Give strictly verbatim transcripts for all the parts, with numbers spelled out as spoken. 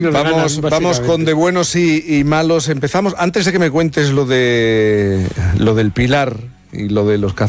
Vamos, ganan, vamos con de buenos y, y malos. Empezamos, antes de que me cuentes lo de lo del Pilar y lo de los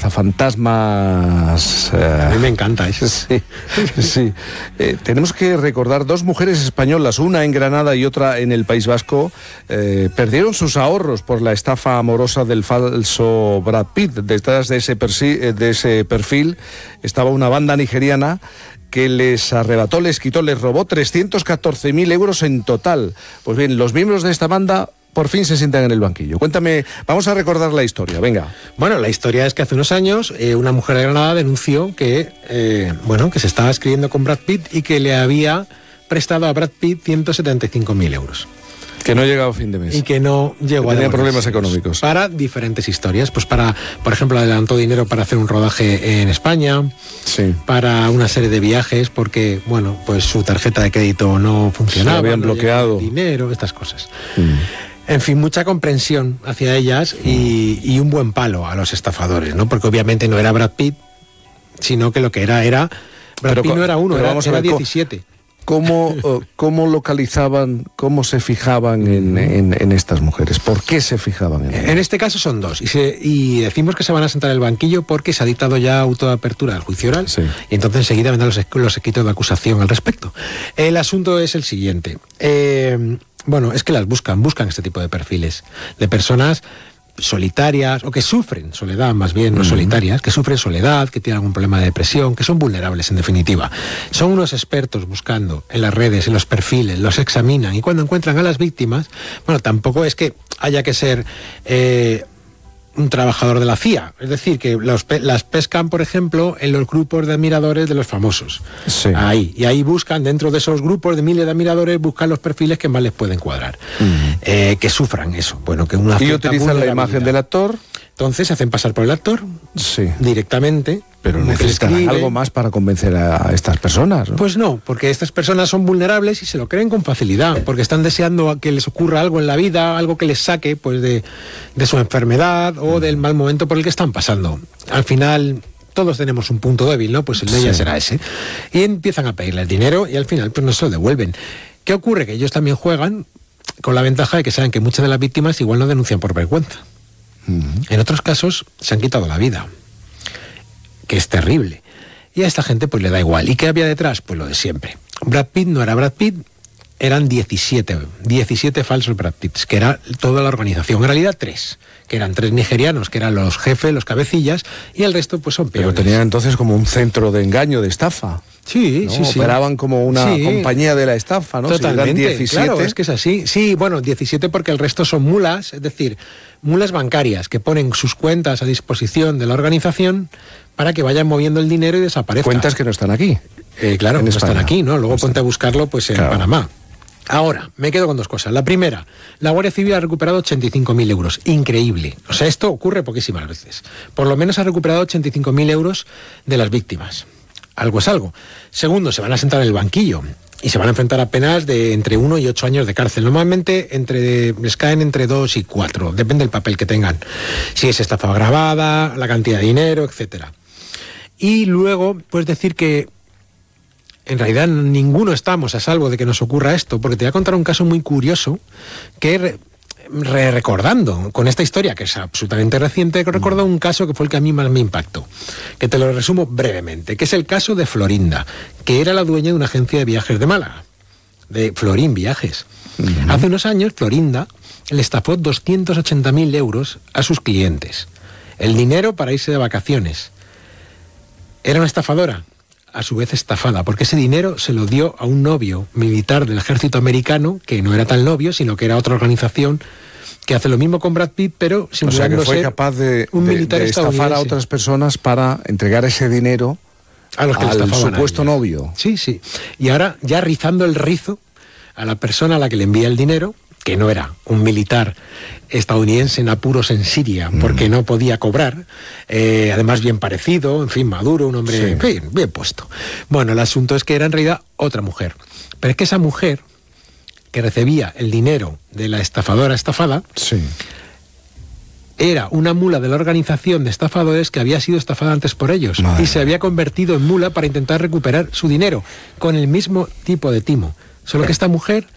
cazafantasmas. Eh, a mí me encanta eso. Sí, sí. Eh, tenemos que recordar dos mujeres españolas, una en Granada y otra en el País Vasco, eh, perdieron sus ahorros por la estafa amorosa del falso Brad Pitt. Detrás de ese, persi- de ese perfil estaba una banda nigeriana que les arrebató, les quitó, les robó trescientos catorce mil euros en total. Pues bien, los miembros de esta banda por fin se sientan en el banquillo. Cuéntame, vamos a recordar la historia, venga. Bueno, la historia es que hace unos años eh, una mujer de Granada denunció que, eh, bueno, que se estaba escribiendo con Brad Pitt y que le había prestado a Brad Pitt ciento setenta y cinco mil euros. Que no llegaba a fin de mes. Y que no llegó que a tenía problemas económicos. Para diferentes historias. Pues para, por ejemplo, adelantó dinero para hacer un rodaje en España. Sí. Para una serie de viajes porque, bueno, pues su tarjeta de crédito no funcionaba. Se habían no bloqueado. Dinero, estas cosas. Mm. En fin, mucha comprensión hacia ellas y, y un buen palo a los estafadores, ¿no? Porque obviamente no era Brad Pitt, sino que lo que era era... Brad pero, Pitt no era uno, era, vamos a era ver, diecisiete. ¿Cómo, cómo localizaban, cómo se fijaban en, en, en estas mujeres? ¿Por qué se fijaban en ellas? En este caso son dos. Y, se, y decimos que se van a sentar en el banquillo porque se ha dictado ya autoapertura del juicio oral. Sí. Y entonces enseguida vendrán los, los escritos de acusación al respecto. El asunto es el siguiente. Eh, bueno, es que las buscan, buscan este tipo de perfiles. De personas solitarias o que sufren soledad, más bien, no uh-huh. solitarias, que sufren soledad, que tienen algún problema de depresión, que son vulnerables en definitiva. Son unos expertos buscando en las redes, en los perfiles, los examinan y cuando encuentran a las víctimas, bueno, tampoco es que haya que ser eh, un trabajador de la C I A, es decir, que los pe- las pescan, por ejemplo, en los grupos de admiradores de los famosos. Sí. Ahí, y ahí buscan, dentro de esos grupos de miles de admiradores, buscan los perfiles que más les pueden cuadrar. Uh-huh. Eh, que sufran eso. Bueno, que una y utilizan la imagen del actor. Entonces se hacen pasar por el actor sí. directamente. Pero necesitan algo más para convencer a estas personas, ¿no? Pues no, porque estas personas son vulnerables y se lo creen con facilidad, porque están deseando que les ocurra algo en la vida, algo que les saque pues de, de su enfermedad o del mal momento por el que están pasando. Al final todos tenemos un punto débil, ¿no? Pues el de ella sí. será ese. Y empiezan a pedirle el dinero y al final pues no se lo devuelven. ¿Qué ocurre? Que ellos también juegan con la ventaja de que saben que muchas de las víctimas igual no denuncian por vergüenza. Uh-huh. En otros casos se han quitado la vida, que es terrible. Y a esta gente pues le da igual. ¿Y qué había detrás? Pues lo de siempre. Brad Pitt no era Brad Pitt, eran diecisiete, diecisiete falsos Brad Pitts, que era toda la organización. En realidad tres, que eran tres nigerianos, que eran los jefes, los cabecillas, y el resto pues son peores. Pero tenían entonces como un centro de engaño, de estafa. Sí, ¿no? sí, sí. Operaban como una sí. compañía de la estafa, ¿no? Totalmente, si eran diecisiete. Claro, es que es así. Sí, bueno, diecisiete porque el resto son mulas, es decir, mulas bancarias que ponen sus cuentas a disposición de la organización para que vayan moviendo el dinero y desaparezcan. Cuentas que no están aquí. Eh, claro, en no España. están aquí, ¿no? Luego no ponte a buscarlo pues en claro. Panamá. Ahora, me quedo con dos cosas. La primera, la Guardia Civil ha recuperado ochenta y cinco mil euros. Increíble. O sea, esto ocurre poquísimas veces. Por lo menos ha recuperado ochenta y cinco mil euros de las víctimas. Algo es algo. Segundo, se van a sentar en el banquillo y se van a enfrentar a penas de entre uno y ocho años de cárcel. Normalmente entre, les caen entre dos y cuatro, depende del papel que tengan. Si es estafa agravada, la cantidad de dinero, etcétera. Y luego, puedes decir que en realidad ninguno estamos a salvo de que nos ocurra esto, porque te voy a contar un caso muy curioso que re, re, recordando con esta historia, que es absolutamente reciente, he recordado un caso que fue el que a mí más me impactó, que te lo resumo brevemente, que es el caso de Florinda, que era la dueña de una agencia de viajes de Málaga, de Florín Viajes. Uh-huh. Hace unos años Florinda le estafó doscientos ochenta mil euros a sus clientes, el dinero para irse de vacaciones. Era una estafadora, a su vez estafada, porque ese dinero se lo dio a un novio militar del ejército americano, que no era tan novio, sino que era otra organización que hace lo mismo con Brad Pitt, pero simulando o sea, que fue ser capaz de, un de, militar de estafar a otras personas para entregar ese dinero a los que al le supuesto novio. Sí, sí. Y ahora, ya rizando el rizo a la persona a la que le envía el dinero, que no era un militar estadounidense en apuros en Siria, porque mm. no podía cobrar, eh, además bien parecido, en fin, maduro, un hombre sí. bien, bien puesto. Bueno, el asunto es que era en realidad otra mujer. Pero es que esa mujer, que recibía el dinero de la estafadora estafada, sí. era una mula de la organización de estafadores que había sido estafada antes por ellos. Madre. Y se había convertido en mula para intentar recuperar su dinero, con el mismo tipo de timo. Solo que esta mujer